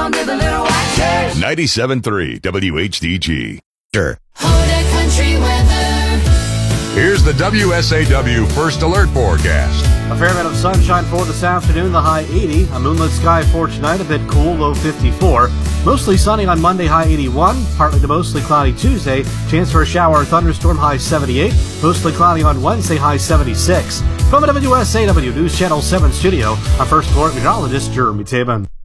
under the little white chairs. 97.3 WHDG. Sure. Hoda Country weather. Here's the WSAW First Alert forecast. A fair amount of sunshine for this afternoon, the high 80. A moonlit sky for tonight, a bit cool, low 54. Mostly sunny on Monday, high 81. Partly to mostly cloudy Tuesday. Chance for a shower or thunderstorm, high 78. Mostly cloudy on Wednesday, high 76. From the WSAW News Channel 7 studio, our First Alert meteorologist, Jeremy Taban.